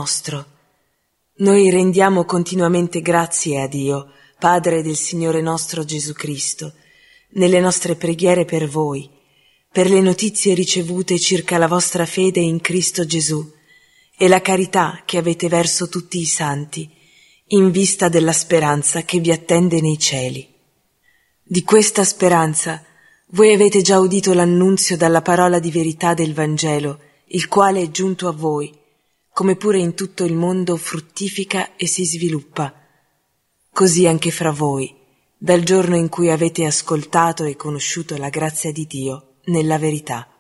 nostro. Noi rendiamo continuamente grazie a Dio, Padre del Signore nostro Gesù Cristo, nelle nostre preghiere per voi, per le notizie ricevute circa la vostra fede in Cristo Gesù e la carità che avete verso tutti i santi, in vista della speranza che vi attende nei cieli. Di questa speranza voi avete già udito l'annunzio dalla parola di verità del Vangelo, il quale è giunto a voi, come pure in tutto il mondo fruttifica e si sviluppa. Così anche fra voi, dal giorno in cui avete ascoltato e conosciuto la grazia di Dio nella verità.